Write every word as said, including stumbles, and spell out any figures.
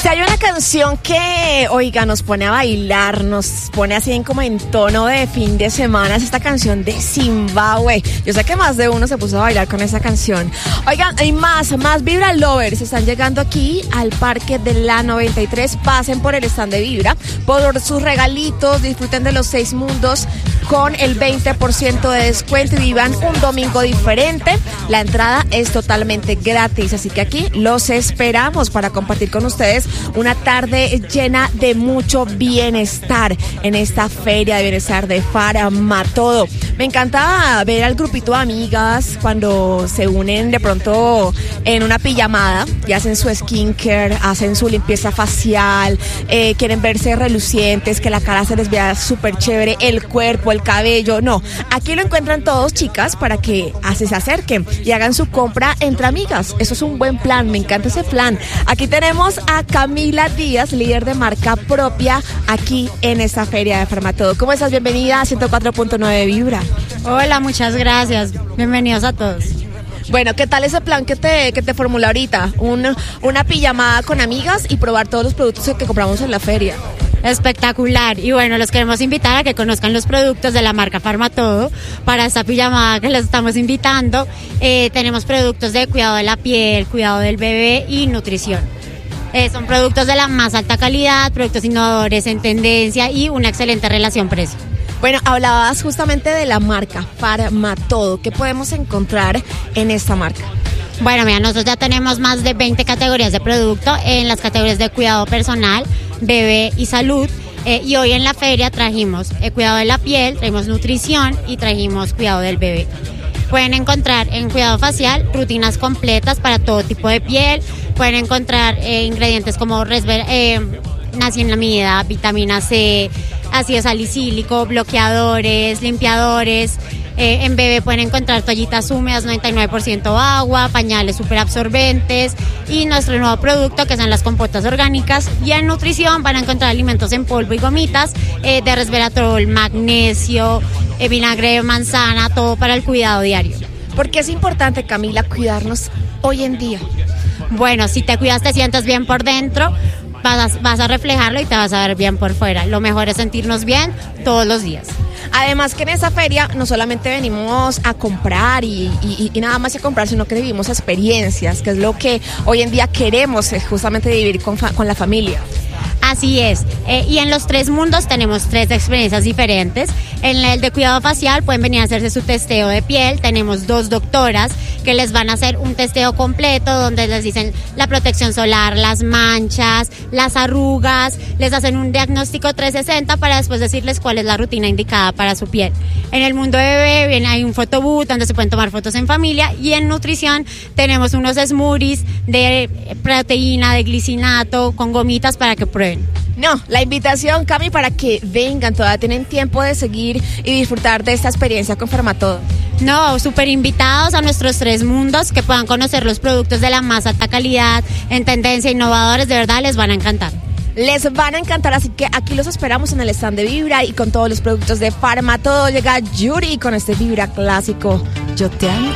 Si hay una canción que, oiga, nos pone a bailar, nos pone así en como en tono de fin de semana, es esta canción de Zimbabue. Yo sé que más de uno se puso a bailar con esa canción. Oigan, hay más, más Vibra Lovers están llegando aquí al Parque de la noventa y tres. Pasen por el stand de Vibra, por sus regalitos, disfruten de los seis mundos con el veinte por ciento de descuento y vivan un domingo diferente. La entrada es totalmente gratis, así que aquí los esperamos para compartir con ustedes una tarde llena de mucho bienestar en esta feria de bienestar de Farmatodo. Me encanta ver al grupito de amigas cuando se unen de pronto en una pijamada y hacen su skincare, hacen su limpieza facial, eh, quieren verse relucientes, que la cara se les vea súper chévere, el cuerpo, el cabello. No, aquí lo encuentran todos, chicas, para que se acerquen y hagan su compra entre amigas. Eso es un buen plan, me encanta ese plan. Aquí tenemos a Camila Díaz, líder de marca propia aquí en esta feria de Farmatodo. ¿Cómo estás? Bienvenida a ciento cuatro punto nueve Vibra. Hola, muchas gracias. Bienvenidos a todos. Bueno, ¿qué tal ese plan que te, que te formula ahorita? Un, una pijamada con amigas y probar todos los productos que compramos en la feria. Espectacular. Y bueno, los queremos invitar a que conozcan los productos de la marca Farmatodo para esta pijamada que les estamos invitando. Eh, tenemos productos de cuidado de la piel, cuidado del bebé y nutrición. Eh, son productos de la más alta calidad, productos innovadores en tendencia y una excelente relación precio. Bueno, hablabas justamente de la marca Farmatodo. ¿Qué podemos encontrar en esta marca? Bueno, mira, nosotros ya tenemos más de veinte categorías de producto en las categorías de cuidado personal, bebé y salud. Eh, y hoy en la feria trajimos eh, cuidado de la piel, trajimos nutrición y trajimos cuidado del bebé. Pueden encontrar en cuidado facial rutinas completas para todo tipo de piel. Pueden encontrar eh, ingredientes como resver- eh, niacinamida, vitamina C, ácido salicílico, bloqueadores, limpiadores. Eh, en bebé pueden encontrar toallitas húmedas, noventa y nueve por ciento agua, pañales super absorbentes y nuestro nuevo producto que son las compotas orgánicas. Y en nutrición van a encontrar alimentos en polvo y gomitas eh, de resveratrol, magnesio, eh, vinagre de manzana, todo para el cuidado diario. ¿Por qué es importante, Camila, cuidarnos hoy en día? Bueno, si te cuidas te sientes bien por dentro, vas a, vas a reflejarlo y te vas a ver bien por fuera. Lo mejor es sentirnos bien todos los días. Además que en esa feria no solamente venimos a comprar y, y, y nada más a comprar, sino que vivimos experiencias, que es lo que hoy en día queremos, es justamente vivir con, fa- con la familia. Así es, eh, y en los tres mundos tenemos tres experiencias diferentes. En el de cuidado facial pueden venir a hacerse su testeo de piel. Tenemos dos doctoras que les van a hacer un testeo completo donde les dicen la protección solar, las manchas, las arrugas, les hacen un diagnóstico trescientos sesenta para después decirles cuál es la rutina indicada para su piel. En el mundo de bebé bien, hay un photobooth donde se pueden tomar fotos en familia, y en nutrición tenemos unos smoothies de proteína, de glicinato, con gomitas para que prueben. No, la invitación, Cami, para que vengan, todavía tienen tiempo de seguir y disfrutar de esta experiencia con Farmatodo. No, súper invitados a nuestros tres mundos, que puedan conocer los productos de la más alta calidad, en tendencia, innovadores, de verdad les van a encantar. Les van a encantar, así que aquí los esperamos en el stand de Vibra y con todos los productos de Farmatodo. Llega Yuri con este Vibra clásico, Yo Te Amo.